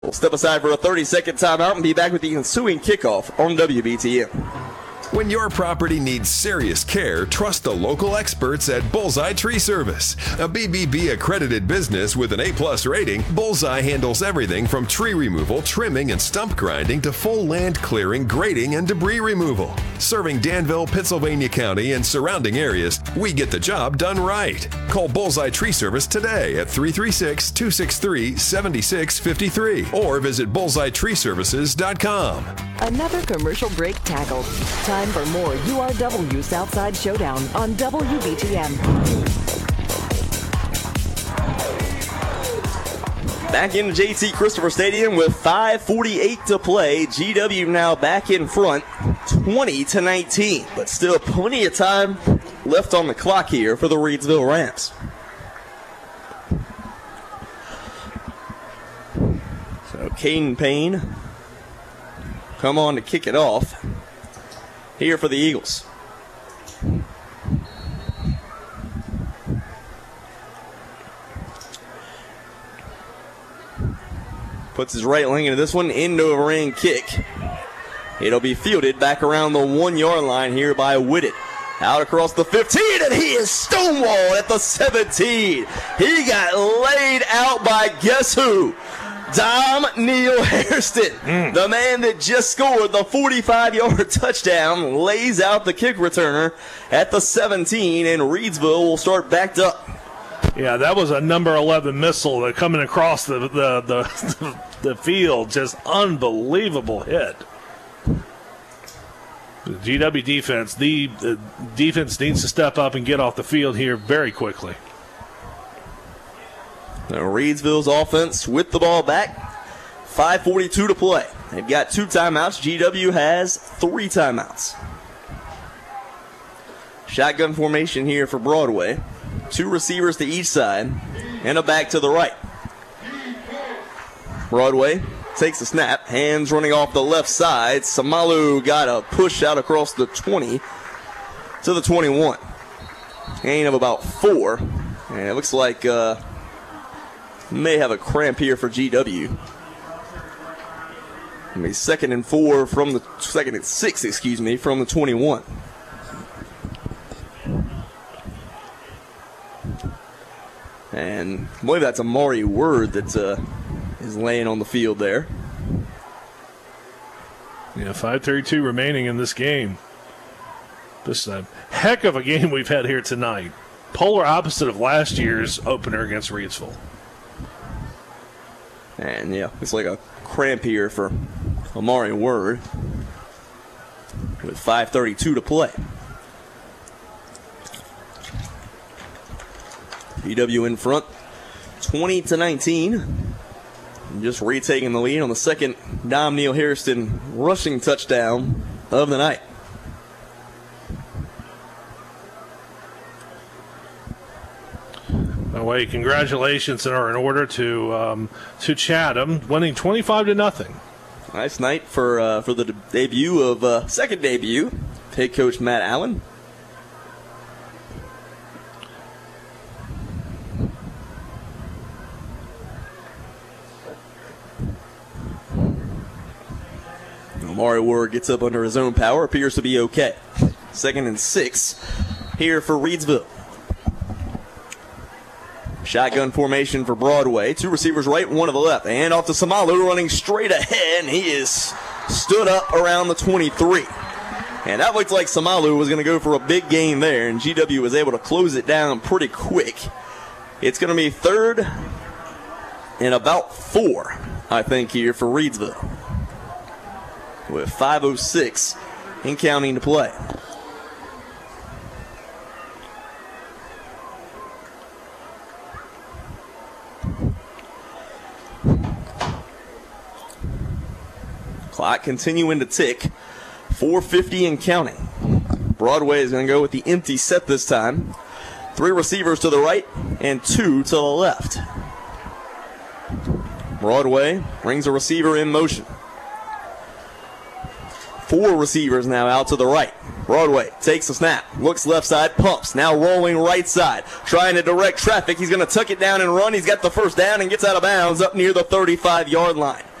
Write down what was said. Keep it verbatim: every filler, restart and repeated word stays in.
We'll step aside for a thirty-second timeout and be back with the ensuing kickoff on W B T M. When your property needs serious care, trust the local experts at Bullseye Tree Service. A B B B accredited business with an A plus rating, Bullseye handles everything from tree removal, trimming, and stump grinding to full land clearing, grading, and debris removal. Serving Danville, Pittsylvania County, and surrounding areas, we get the job done right. Call Bullseye Tree Service today at three three six, two six three, seven six five three or visit bullseye tree services dot com. Another commercial break tackled. Time for more U R W Southside Showdown on W B T M. Back into J T Christopher Stadium with five forty-eight to play. G W now back in front, twenty to nineteen. But still plenty of time left on the clock here for the Reedsville Rams. So Caden Payne come on to kick it off here for the Eagles. Puts his right leg into this one, into a ring kick. It'll be fielded back around the one-yard line here by Whitted. Out across the fifteen, and he is stonewalled at the seventeen. He got laid out by guess who? Dom Neal Hairston, mm. the man that just scored the forty-five-yard touchdown, lays out the kick returner at the seventeen, and Reedsville will start backed up. Yeah, that was a number eleven missile that coming across the the, the, the field. Just unbelievable hit. The G W defense, the, the defense needs to step up and get off the field here very quickly. Now Reedsville's offense with the ball back. five forty-two to play. They've got two timeouts. G W has three timeouts. Shotgun formation here for Broadway. Two receivers to each side and a back to the right. Broadway takes a snap. Hands running off the left side. Samalu got a push out across the twenty to the twenty-one. Gain of about four. And it looks like uh, may have a cramp here for G W. I mean, second and four from the second and six, excuse me, from the twenty-one. And I believe that's Amari Word that uh, is laying on the field there. Yeah, five thirty-two remaining in this game. This is a heck of a game we've had here tonight. Polar opposite of last year's opener against Reedsville. And yeah, it's like a cramp here for Amari Word with five thirty-two to play. G W in front, twenty to nineteen. And just retaking the lead on the second Dom Neal Hairston rushing touchdown of the night. By the way, congratulations are in order to um, to Chatham, winning twenty-five to nothing. Nice night for uh, for the de- debut of uh, second debut, head coach Matt Allen. Amari Ward gets up under his own power, appears to be okay. Second and six here for Reedsville. Shotgun formation for Broadway. Two receivers right, one to the left. And off to Samalu running straight ahead. And he is stood up around the twenty-three. And that looked like Samalu was going to go for a big gain there. And G W was able to close it down pretty quick. It's going to be third and about four, I think, here for Reedsville. With five oh six and counting to play. Clock continuing to tick. four fifty and counting. Broadway is going to go with the empty set this time. Three receivers to the right and two to the left. Broadway brings a receiver in motion. Four receivers now out to the right. Broadway takes a snap, looks left side, pumps, now rolling right side, trying to direct traffic. He's going to tuck it down and run. He's got the first down and gets out of bounds up near the thirty-five-yard line.